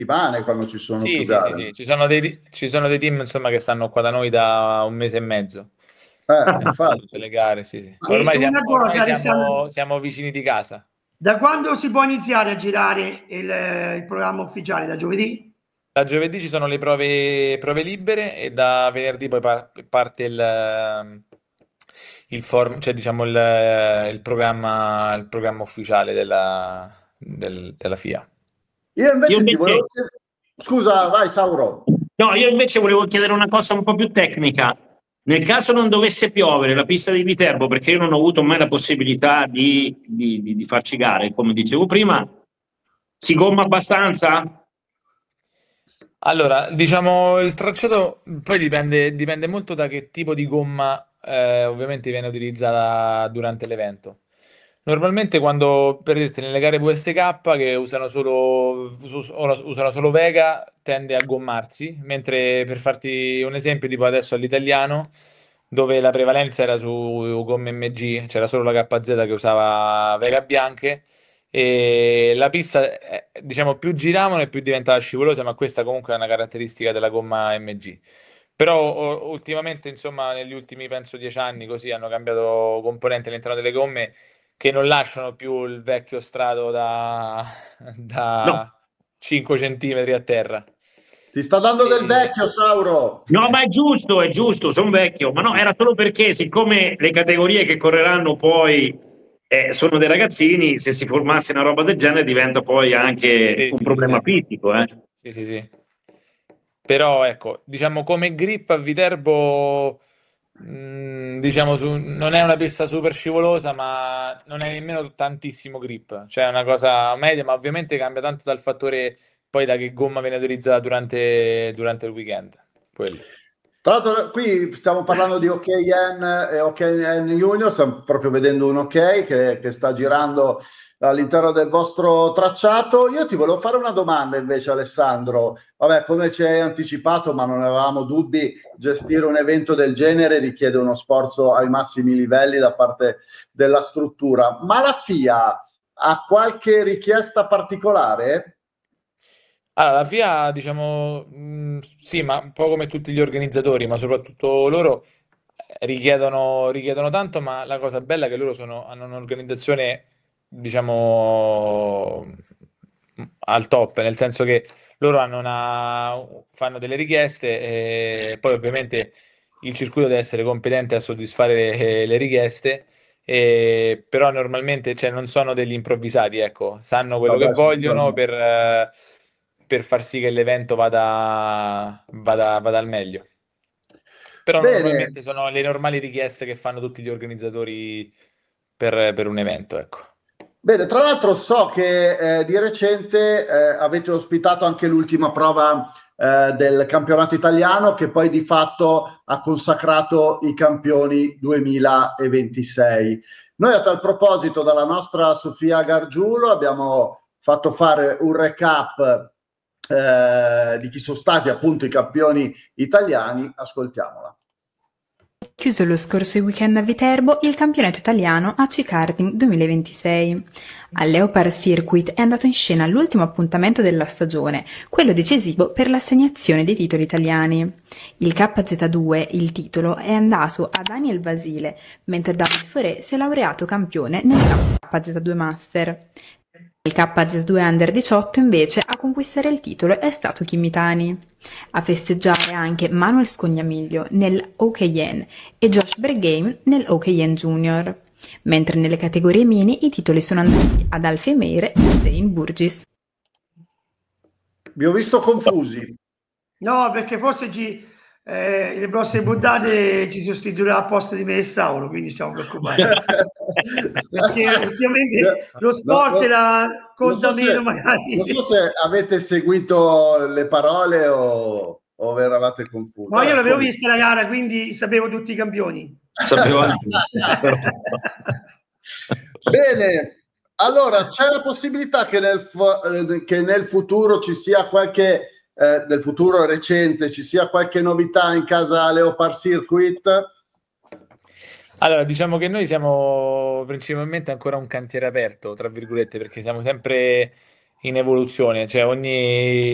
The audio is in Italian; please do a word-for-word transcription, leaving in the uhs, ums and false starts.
settimane quando ci sono Sì, più sì, sì, gare. sì, ci sono dei, ci sono dei team insomma che stanno qua da noi da un mese e mezzo. Eh, Hanno fatto tutte infatti. le gare, sì, sì. Ma- Ormai E siamo, una ormai cosa, Alessandro, siamo, siamo vicini di casa. da quando si può iniziare a girare il, il programma ufficiale? Da giovedì? Da giovedì ci sono le prove, prove libere e da venerdì poi pa- parte il, ehm, il form, cioè diciamo il, il programma, il programma ufficiale della, del- della F I A. Io Io invece ti invece, volevo chiedere... Scusa, vai Sauro. no, io invece volevo chiedere una cosa un po' più tecnica. Nel caso non dovesse piovere la pista di Viterbo, perché io non ho avuto mai la possibilità di, di, di, di farci gare, come dicevo prima, si gomma abbastanza? Allora, diciamo il tracciato poi dipende, dipende molto da che tipo di gomma eh, ovviamente viene utilizzata durante l'evento. Normalmente quando per dirti nelle gare V S K che usano solo, us- usano solo Vega tende a gommarsi, mentre per farti un esempio tipo adesso all'italiano dove la prevalenza era su gomme M G, c'era solo la K Z che usava Vega bianche e la pista, eh, diciamo, più giravano e più diventava scivolosa, ma questa comunque è una caratteristica della gomma M G. Però o- ultimamente, insomma, negli ultimi penso dieci anni così hanno cambiato componenti all'interno delle gomme che non lasciano più il vecchio strato da, No. da cinque centimetri a terra. Ti sta dando del E- vecchio, Sauro. No, ma è giusto, è giusto, sono vecchio, ma no, era solo perché siccome le categorie che correranno poi eh, sono dei ragazzini, se si formasse una roba del genere diventa poi anche Sì, un sì, sì, problema sì. fisico, eh. Sì, sì, sì. Però ecco, diciamo come grip a Viterbo, mh, diciamo su- non è una pista super scivolosa, ma non è nemmeno tantissimo grip, cioè è una cosa media, ma ovviamente cambia tanto dal fattore poi da che gomma viene utilizzata durante, durante il weekend. Quello. Tra l'altro, qui stiamo parlando di O K N e O K N Junior, stiamo proprio vedendo un ok che, che sta girando all'interno del vostro tracciato. Io ti volevo fare una domanda invece, Alessandro. Vabbè, come ci hai anticipato, ma non avevamo dubbi, gestire un evento del genere richiede uno sforzo ai massimi livelli da parte della struttura. Ma la F I A ha qualche richiesta particolare? Allora, la F I A, diciamo, mh, sì, ma un po' come tutti gli organizzatori, ma soprattutto loro eh, richiedono, richiedono tanto, ma la cosa bella è che loro sono- hanno un'organizzazione, diciamo, mh, al top, nel senso che loro hanno una, fanno delle richieste e poi ovviamente il circuito deve essere competente a soddisfare le, le richieste. E- però normalmente cioè, non sono degli improvvisati, ecco, sanno quello che Vabbè, vogliono sicuramente. per, eh, per far sì che l'evento vada, vada, vada al meglio. Però Bene. normalmente sono le normali richieste che fanno tutti gli organizzatori per, per un evento, ecco. Bene, tra l'altro so che eh, di recente eh, avete ospitato anche l'ultima prova eh, del campionato italiano che poi di fatto ha consacrato i campioni duemilaventisei. Noi a tal proposito dalla nostra Sofia Gargiulo abbiamo fatto fare un recap eh, di chi sono stati appunto i campioni italiani. Ascoltiamola. Chiuso lo scorso weekend a Viterbo il campionato italiano A C Karting duemilaventisei. Al Leopard Circuit è andato in scena l'ultimo appuntamento della stagione, quello decisivo per l'assegnazione dei titoli italiani. Il K Z due, il titolo, è andato a Daniel Basile, mentre David Foré si è laureato campione nel K Z due Master. Il K Z due Under diciotto invece a conquistare il titolo è stato Kimitani. A festeggiare anche Manuel Scognamiglio nel O K N e Josh Bergame nel O K N Junior, mentre nelle categorie mini i titoli sono andati ad Alfie Meire e Zane Burgess. Vi ho visto confusi. No, perché forse ci, eh, le prossime puntate ci sostituirà a posto di me e Saulo, quindi stiamo preoccupati. Perché ultimamente lo No, sport no, la non conta so meno se, magari. non so se avete seguito le parole o, o eravate confusi. No, io Vabbè, l'avevo comunque. vista la gara, quindi sapevo tutti i campioni. Sapevo anche. Perfetto. Bene, allora c'è la possibilità che nel, fu- eh, che nel futuro ci sia qualche, eh, nel futuro recente, ci sia qualche novità in casa Leopard Circuit? Allora, diciamo che noi siamo principalmente ancora un cantiere aperto, tra virgolette, perché siamo sempre in evoluzione, cioè ogni